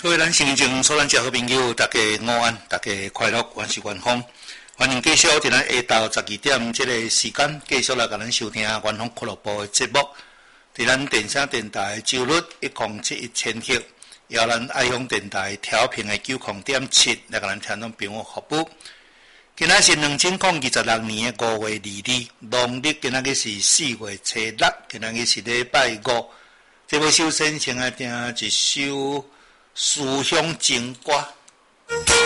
各位咱新情所咱遮好朋友，大家午安，大家快乐，万事万丰。欢迎继续伫咱下昼12点这个时间，继续来甲咱收听元丰俱乐部的节目。伫咱电声电台周日1071000赫，由咱爱乡电台调频的90.7来甲咱听众朋友服务。今仔是2026年的5月2日，农历今仔日是4月初6，今仔日是礼拜5。这要首先先来听一首思乡情歌。